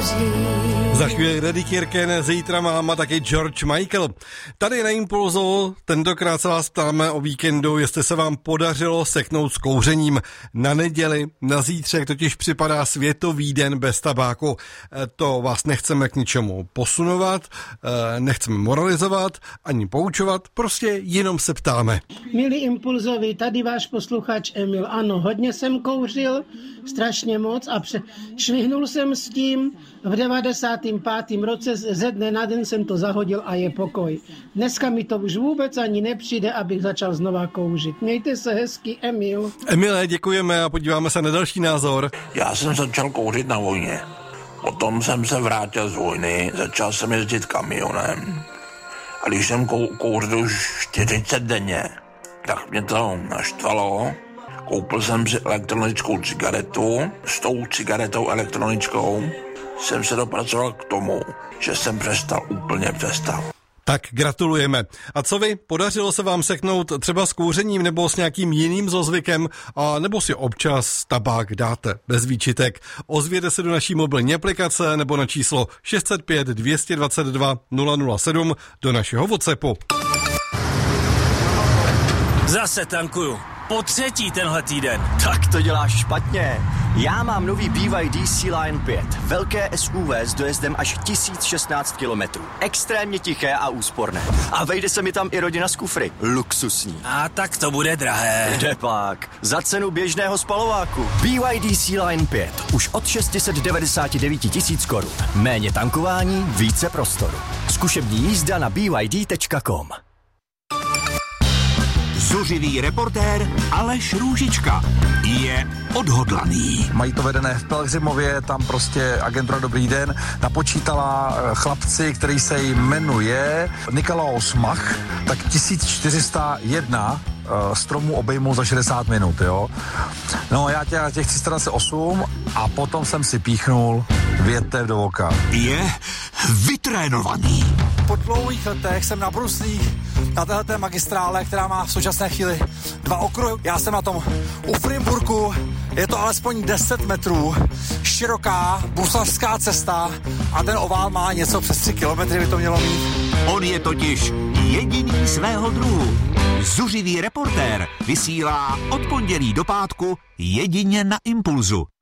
Za chvíli Reddy Kirken, zítra máma taky George Michael. Tady na Impulzu tentokrát se vás ptáme o víkendu, jestli se vám podařilo seknout s kouřením. Na neděli, na zítřek totiž připadá Světový den bez tabáku. To vás nechceme k ničemu posunovat, nechceme moralizovat, ani poučovat, prostě jenom se ptáme. Milí Impulzovi, tady váš posluchač Emil. Ano, hodně jsem kouřil, strašně moc a švihnul jsem s tím. V 95. roce ze dne na den jsem to zahodil a je pokoj. Dneska mi to už vůbec ani nepřijde, abych začal znova kouřit. Mějte se hezky, Emil. Emile, děkujeme a podíváme se na další názor. Já jsem začal kouřit na vojně. Potom jsem se vrátil z vojny, začal jsem jezdit kamionem. A když jsem kouřil už 40 denně, tak mě to naštvalo. Koupil jsem si elektronickou cigaretu. S tou cigaretou elektronickou jsem se dopracoval k tomu, že jsem úplně přestal. Tak gratulujeme. A co vy? Podařilo se vám seknout třeba s kouřením nebo s nějakým jiným zlozvykem, a nebo si občas tabák dáte bez výčitek? Ozvěte se do naší mobilní aplikace nebo na číslo 605 222 007 do našeho WhatsAppu. Zase tankuju. Po třetí tenhle týden. Tak to děláš špatně. Já mám nový BYD Sea-Line 5. Velké SUV s dojezdem až 1016 km. Extrémně tiché a úsporné. A vejde se mi tam i rodina z kufry. Luxusní. A tak to bude drahé. Kdepak. Za cenu běžného spalováku. BYD Sea-Line 5. Už od 699 000 korun. Méně tankování, více prostoru. Zkušební jízda na byd.com. Zuřivý reportér Aleš Růžička je odhodlaný. Mají to vedené v Pelhřimově, tam prostě agentura Dobrý den napočítala chlapci, který se jmenuje Nikolaus Mach, tak 1401 stromů obejmou za 60 minut, jo. No já těch chci starat se 8 a potom jsem si píchnul větev do oka. Je vytrénovaný. Po dlouhých letech jsem nabruslý na téhleté magistrále, která má v současné chvíli 2 okruhy. Já jsem na tom u Frimburku, je to alespoň 10 metrů, široká bruslařská cesta a ten ovál má něco přes 3 kilometry, by to mělo mít. On je totiž jediný svého druhu. Zuřivý reportér vysílá od pondělí do pátku jedině na Impulzu.